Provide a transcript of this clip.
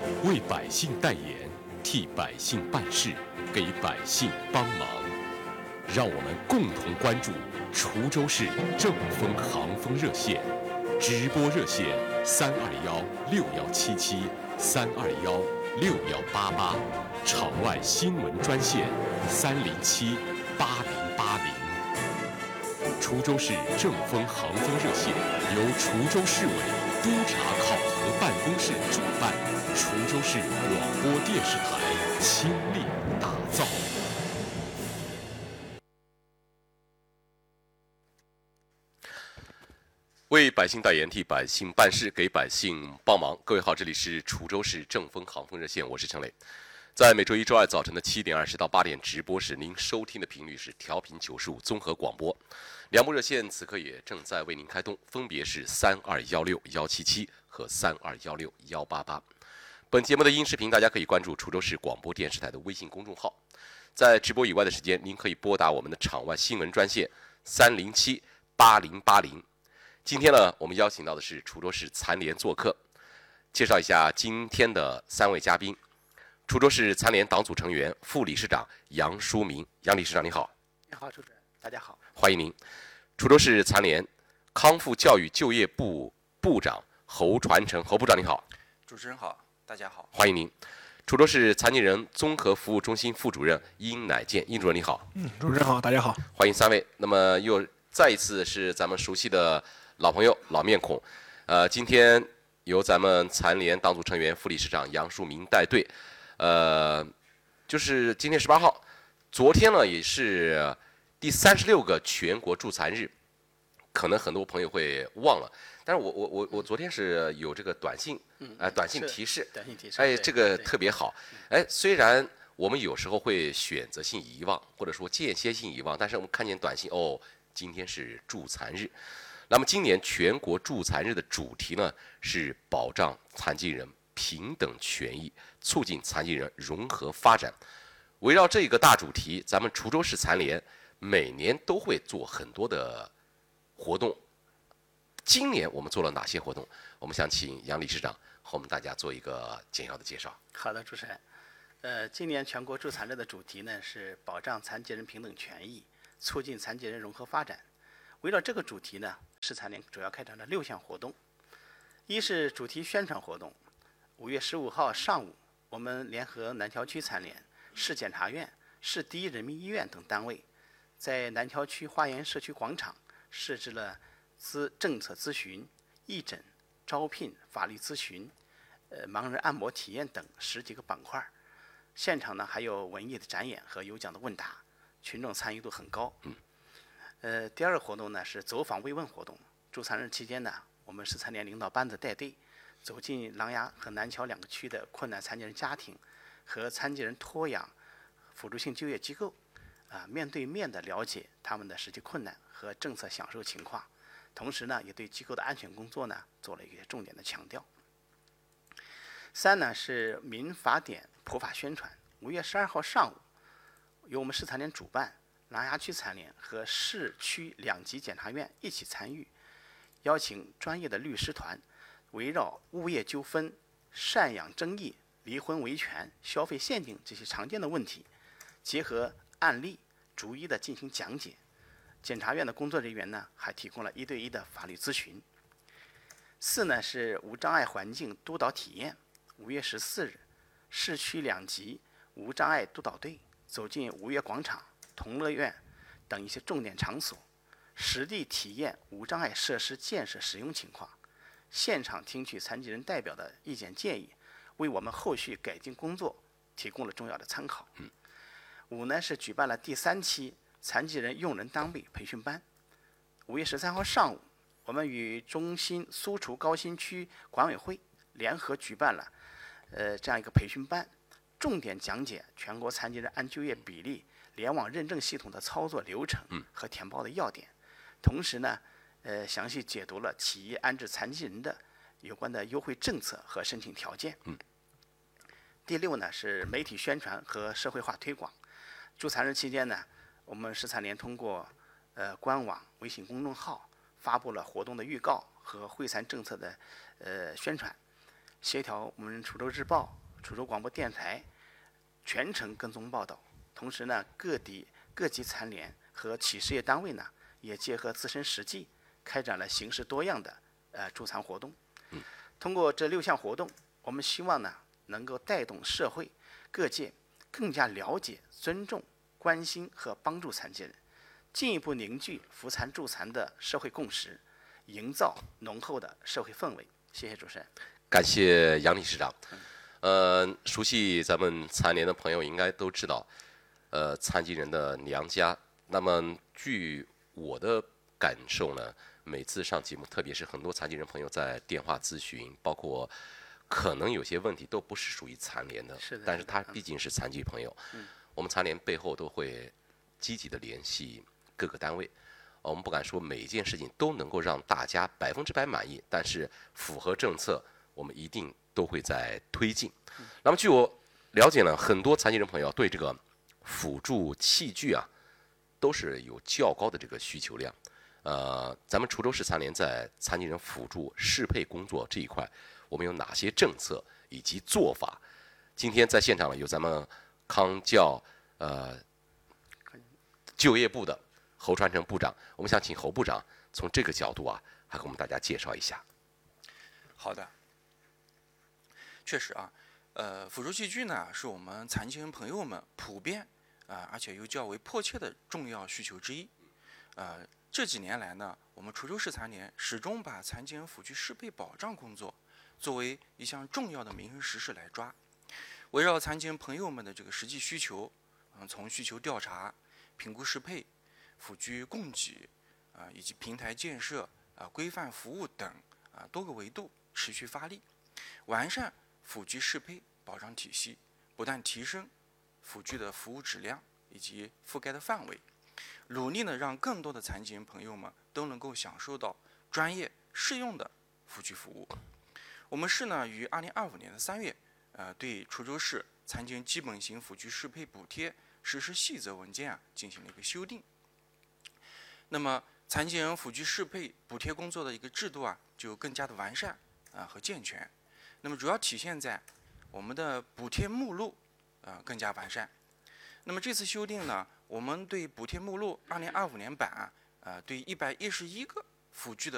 为百姓代言，替百姓办事，给百姓帮忙。让我们共同关注滁州市正风航风热线，直播热线3216177，3216188，场外新闻专线3078080。滁州市正风航风热线由滁州市委督察考核办公室主办，滁州市广播电视台倾力打造。为百姓代言，替百姓办事，给百姓帮忙。各位好，这里是滁州市正风航风热线，我是程磊。在每周一、周二早晨的7点20到8点直播时，您收听的频率是调频95综合广播。两部热线此刻也正在为您开通，分别是3216177和3216188。本节目的音视频大家可以关注滁州市广播电视台的微信公众号。在直播以外的时间，您可以拨打我们的场外新闻专线3078080。今天呢，我们邀请到的是滁州市残联做客，介绍一下今天的3位嘉宾。滁州市残联党组成员、副理事长杨书明，杨理事长你好。 你好，主持人，大家好， 欢迎您。滁州市残联康复教育就业部部长侯传承，侯部长你好。 主持人好，大家好， 欢迎您。滁州市残疾人综合服务中心副主任殷乃健，殷主任你好。 主持人好，大家好， 欢迎3位。那么又再一次是咱们熟悉的老朋友、老面孔，今天由咱们残联党组成员、副理事长杨书明带队，就是今天18号，昨天呢也是第36个全国助残日，可能很多朋友会忘了，但是我昨天是有这个短信，短信提示，哎，这个特别好，哎，虽然我们有时候会选择性遗忘，或者说间歇性遗忘，但是我们看见短信，哦，今天是助残日。那么今年全国助残日的主题呢是保障残疾人平等权益，促进残疾人融合发展。围绕这个大主题，咱们滁州市残联每年都会做很多的活动。今年我们做了哪些活动？我们想请杨理事长和我们大家做一个简要的介绍。 好的，主持人。今年全国助残日的主题呢是保障残疾人平等权益，促进残疾人融合发展。围绕这个主题呢，市残联主要开展了6项活动。一是主题宣传活动，5月15号上午，我们联合南桥区残联、市检察院、市第一人民医院等单位，在南桥区花园社区广场设置了政策咨询、义诊、招聘、法律咨询、盲人按摩体验等10几个板块。现场呢还有文艺的展演和有奖的问答，群众参与度很高。第二个活动呢是走访慰问活动。助残日期间呢，我们市残联领导班子带队走进琅琊和南桥2个区的困难残疾人家庭和残疾人托养辅助性就业机构，面对面的了解他们的实际困难和政策享受情况，同时呢也对机构的安全工作呢做了一个重点的强调。3呢是民法典普法宣传。5月12号上午，由我们市残联主办，琅琊区残联和市区2级检察院一起参与，邀请专业的律师团，围绕物业纠纷、赡养争议、离婚维权、消费陷阱这些常见的问题，结合案例逐一的进行讲解。检察院的工作人员呢，还提供了1对1的法律咨询。4呢是无障碍环境督导体验。5月14日，市区2级无障碍督导队走进5月广场、同乐院等一些重点场所，实地体验无障碍设施建设使用情况，现场听取残疾人代表的意见建议，为我们后续改进工作提供了重要的参考。5呢是举办了第3期残疾人用人单位培训班。5月13号上午，我们与中心苏滁高新区管委会联合举办了这样一个培训班，重点讲解全国残疾人按就业比例联网认证系统的操作流程和填报的要点，同时呢，详细解读了企业安置残疾人的有关的优惠政策和申请条件。第6呢是媒体宣传和社会化推广。助残日期间呢，我们市残联通过官网、微信公众号发布了活动的预告和惠残政策的宣传， 协调我们滁州日报、滁州广播电台全程跟踪报道。同时呢，各级残联和企事业单位呢，也结合自身实际，开展了形式多样的助残活动。通过这6项活动，我们希望呢，能够带动社会各界更加了解、尊重、关心和帮助残疾人，进一步凝聚扶残助残的社会共识，营造浓厚的社会氛围。谢谢主持人。 感谢杨理事长。熟悉咱们残联的朋友应该都知道，残疾人的娘家。那么据我的感受呢，每次上节目，特别是很多残疾人朋友在电话咨询，包括可能有些问题都不是属于残联的，但是他毕竟是残疾朋友，我们残联背后都会积极的联系各个单位。我们不敢说每一件事情都能够让大家100%满意，但是符合政策，我们一定都会在推进。那么据我了解呢，很多残疾人朋友对这个辅助器具啊，都是有较高的这个需求量。咱们滁州市残联在残疾人辅助适配工作这一块，我们有哪些政策以及做法？今天在现场呢，有咱们康教就业部的侯传成部长，我们想请侯部长从这个角度啊，还给我们大家介绍一下。 好的，确实啊，辅助器具呢是我们残疾人朋友们普遍而且又较为迫切的重要需求之一。这几年来呢，我们滁州市残联始终把残疾人辅具适配保障工作作为一项重要的民生实事来抓，围绕残疾人朋友们的这个实际需求，从需求调查、评估适配、辅具供给以及平台建设规范服务等多个维度持续发力，完善辅具适配保障体系，不断提升辅具的服务质量以及覆盖的范围，努力呢让更多的残疾人朋友们都能够享受到专业适用的辅具服务。我们市呢于2025年的3月，对滁州市残疾人基本型辅具适配补贴实施细则文件进行了一个修订。那么残疾人辅具适配补贴工作的一个制度就更加的完善和健全。那么主要体现在我们的补贴目录更加完善。那么这次修订呢，我们对补贴目录2025年版对111个辅具的